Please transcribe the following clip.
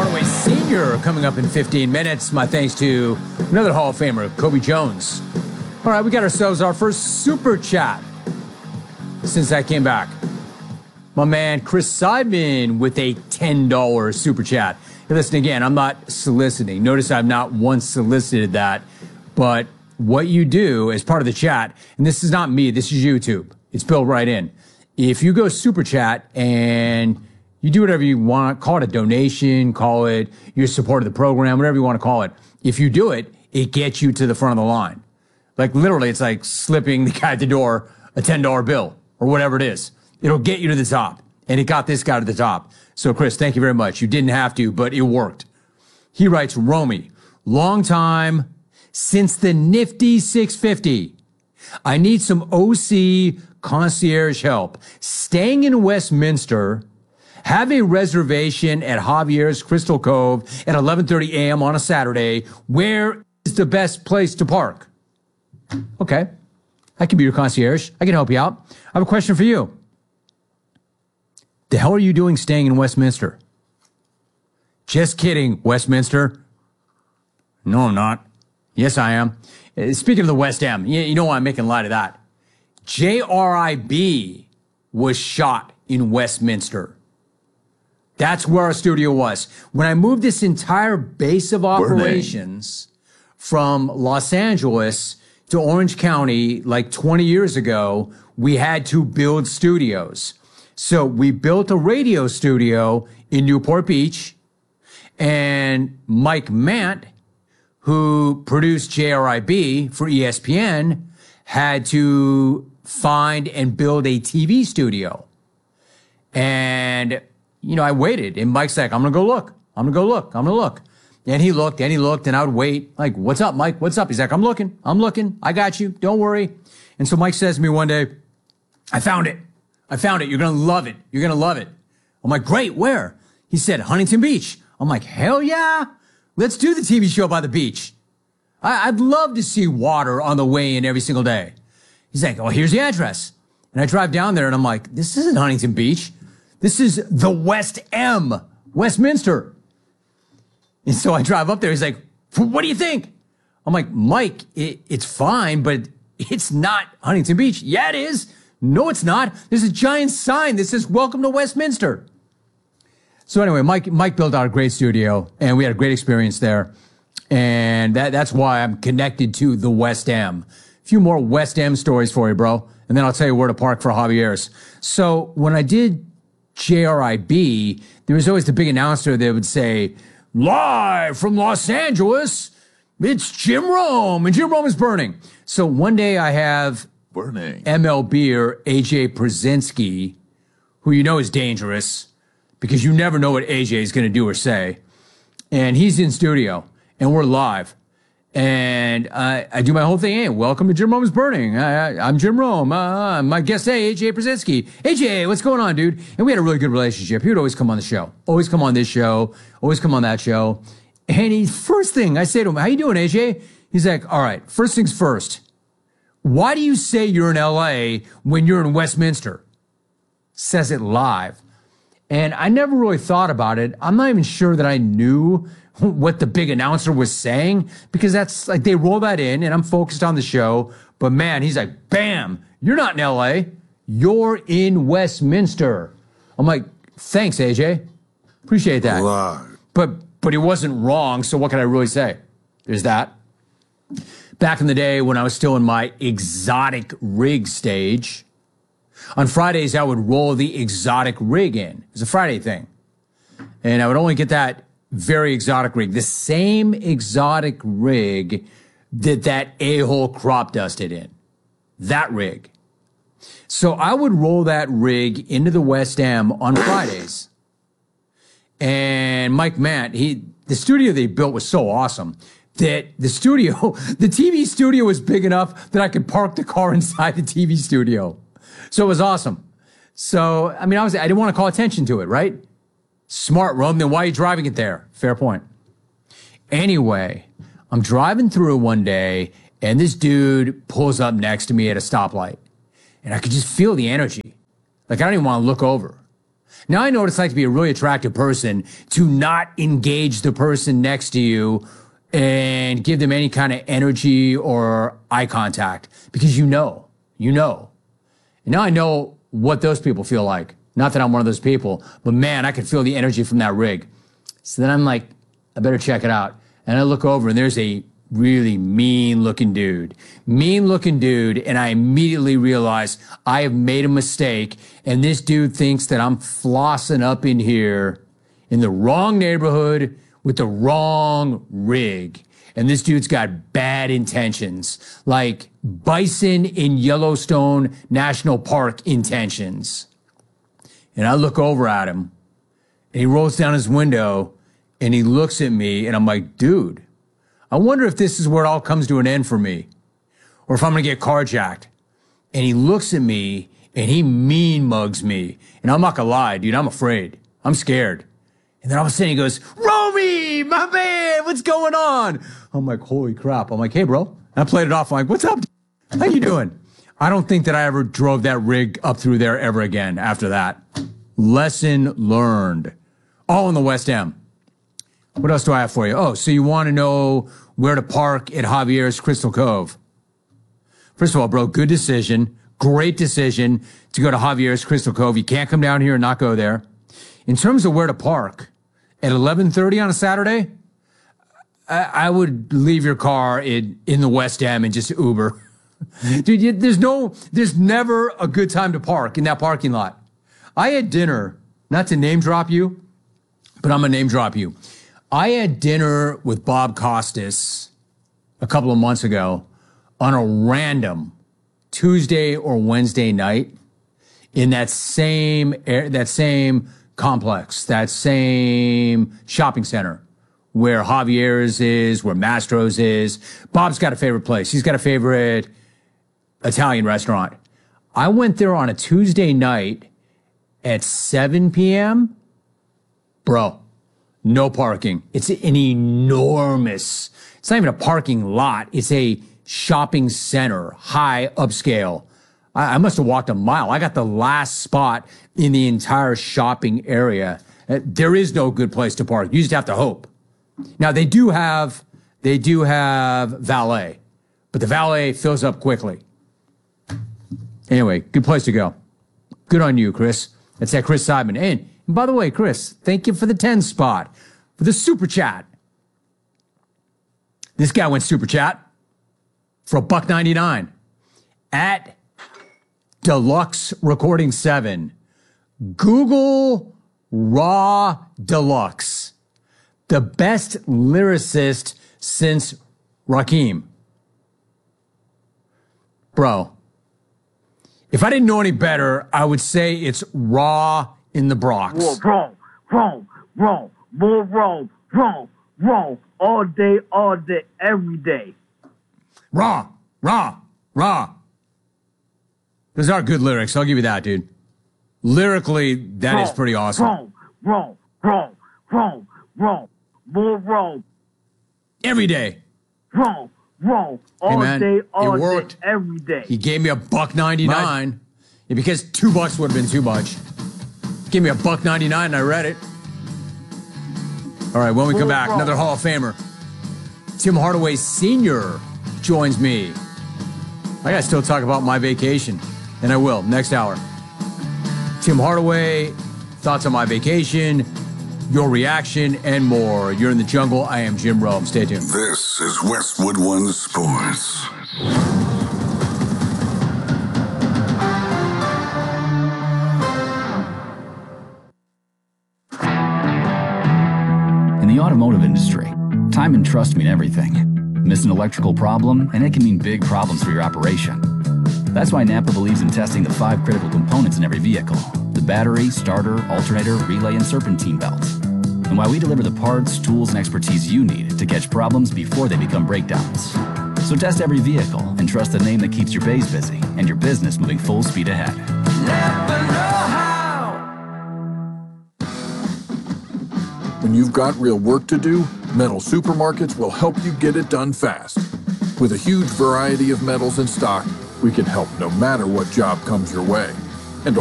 Hardaway Sr. coming up in 15 minutes. My thanks to another Hall of Famer, Kobe Jones. All right, we got ourselves our first super chat since I came back. My man, Chris Seidman, with a $10 super chat. Hey, listen, again, I'm not soliciting. Notice I've not once solicited that. But what you do as part of the chat, and this is not me, this is YouTube. It's built right in. If you go super chat and you do whatever you want, call it a donation, call it your support of the program, whatever you want to call it. If you do it, it gets you to the front of the line. Like literally, it's like slipping the guy at the door a $10 bill or whatever it is. It'll get you to the top. And it got this guy to the top. So Chris, thank you very much. You didn't have to, but it worked. He writes, Romy, long time since the nifty 650. I need some OC concierge help. Staying in Westminster, have a reservation at Javier's Crystal Cove at 11:30 a.m. on a Saturday. Where is the best place to park? Okay. I can be your concierge. I can help you out. I have a question for you. The hell are you doing staying in Westminster? Just kidding, Westminster. No, I'm not. Yes, I am. Speaking of the West End, you know why I'm making light of that. JRIB was shot in Westminster. That's where our studio was. When I moved this entire base of operations from Los Angeles to Orange County like 20 years ago, we had to build studios. So we built a radio studio in Newport Beach, and Mike Mant, who produced JRIB for ESPN, had to find and build a TV studio. And I waited, and Mike's like, I'm going to go look. I'm going to go look. I'm going to look. And he looked, and I would wait. Like, what's up, Mike? What's up? He's like, I'm looking. I got you. Don't worry. And so Mike says to me one day, I found it. You're going to love it. I'm like, great. Where? He said, Huntington Beach. I'm like, hell yeah. Let's do the TV show by the beach. I'd love to see water on the way in every single day. He's like, oh, here's the address. And I drive down there, and I'm like, this isn't Huntington Beach. This is the West M, Westminster. And so I drive up there. He's like, what do you think? I'm like, Mike, it's fine, but it's not Huntington Beach. Yeah, it is. No, it's not. There's a giant sign that says, welcome to Westminster. So anyway, Mike built out a great studio, and we had a great experience there. And that's why I'm connected to the West End. A few more West End stories for you, bro. And then I'll tell you where to park for Javier's. So when I did JRIB, there was always the big announcer that would say, live from Los Angeles, it's Jim Rome, and Jim Rome is burning. So one day I have MLBer AJ Pierzynski, who you know is dangerous because you never know what AJ is going to do or say. And he's in studio, and we're live. And I do my whole thing. Hey, welcome to Jim Rome is Burning. I'm Jim Rome. My guest today, AJ Pierzynski. AJ, what's going on, dude? And we had a really good relationship. He would always come on the show. Always come on this show. Always come on that show. And first thing I say to him, how you doing, AJ? He's like, all right, first things first. Why do you say you're in LA when you're in Westminster? Says it live. And I never really thought about it. I'm not even sure that I knew what the big announcer was saying, because that's like, they roll that in and I'm focused on the show. But man, he's like, bam, you're not in LA. You're in Westminster. I'm like, thanks, AJ. Appreciate that. Live. But he wasn't wrong. So what can I really say? There's that. Back in the day when I was still in my exotic rig stage, on Fridays, I would roll the exotic rig in. It was a Friday thing. And I would only get that very exotic rig, the same exotic rig that a-hole crop dusted in. That rig. So I would roll that rig into the West End on Fridays. And Mike Mant, the studio they built was so awesome that the TV studio was big enough that I could park the car inside the TV studio. So it was awesome. So, I mean, I didn't want to call attention to it, right? Smart, Rome, then why are you driving it there? Fair point. Anyway, I'm driving through one day, and this dude pulls up next to me at a stoplight. And I could just feel the energy. Like, I don't even want to look over. Now I know what it's like to be a really attractive person, to not engage the person next to you and give them any kind of energy or eye contact, because you know. And now I know what those people feel like. Not that I'm one of those people, but man, I could feel the energy from that rig. So then I'm like, I better check it out. And I look over and there's a really mean looking dude. And I immediately realize I have made a mistake. And this dude thinks that I'm flossing up in here in the wrong neighborhood with the wrong rig. And this dude's got bad intentions, like bison in Yellowstone National Park intentions. And I look over at him and he rolls down his window and he looks at me and I'm like, dude, I wonder if this is where it all comes to an end for me, or if I'm going to get carjacked. And he looks at me and he mean mugs me. And I'm not going to lie, dude, I'm afraid. I'm scared. And then all of a sudden he goes, Romy, my man, what's going on? I'm like, holy crap. I'm like, hey, bro. And I played it off. I'm like, what's up? How you doing? I don't think that I ever drove that rig up through there ever again after that. Lesson learned. All in the West End. What else do I have for you? Oh, so you want to know where to park at Javier's Crystal Cove? First of all, bro, good decision. Great decision to go to Javier's Crystal Cove. You can't come down here and not go there. In terms of where to park, at 11:30 on a Saturday, I would leave your car in the West End and just Uber. Dude, there's never a good time to park in that parking lot. I had dinner, not to name drop you, but I'm going to name drop you. I had dinner with Bob Costas a couple of months ago on a random Tuesday or Wednesday night in that same complex, that same shopping center where Javier's is, where Mastro's is. Bob's got a favorite place. He's got a favorite Italian restaurant. I went there on a Tuesday night at 7 p.m. Bro, no parking. It's an enormous, it's not even a parking lot. It's a shopping center, high upscale. I must have walked a mile. I got the last spot in the entire shopping area. There is no good place to park. You just have to hope. Now they do have valet, but the valet fills up quickly. Anyway, good place to go. Good on you, Chris. That's that Chris Simon. And by the way, Chris, thank you for the 10 spot, for the super chat. This guy went super chat for $1.99 at Deluxe Recording 7. Google Raw Deluxe. The best lyricist since Rakim. Bro, if I didn't know any better, I would say it's Raw in the Bronx. Wrong, more wrong, all day, every day. Raw. Those are good lyrics. I'll give you that, dude. Lyrically, that is pretty awesome. Wrong, more wrong. Every day. Wrong, all day, every day. He gave me $1.99. Yeah, because $2 would have been too much. Give me $1.99 and I read it. All right, when we come back, another Hall of Famer. Tim Hardaway Sr. joins me. I gotta still talk about my vacation, and I will next hour. Tim Hardaway, thoughts on my vacation, your reaction, and more. You're in the jungle. I am Jim Rome. Stay tuned. This is Westwood One Sports. In the automotive industry, time and trust mean everything. Miss an electrical problem, and it can mean big problems for your operation. That's why Napa believes in testing the 5 critical components in every vehicle: the battery, starter, alternator, relay, and serpentine belts. And why we deliver the parts, tools, and expertise you need to catch problems before they become breakdowns. So test every vehicle and trust the name that keeps your bays busy and your business moving full speed ahead. Napa know-how. When you've got real work to do, Metal Supermarkets will help you get it done fast. With a huge variety of metals in stock, we can help no matter what job comes your way.